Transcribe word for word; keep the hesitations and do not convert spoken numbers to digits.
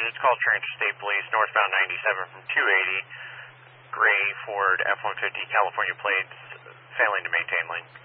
it's called Interstate Police, northbound ninety-seven from two eighty, gray Ford F one fifty California plates, failing to maintain lane.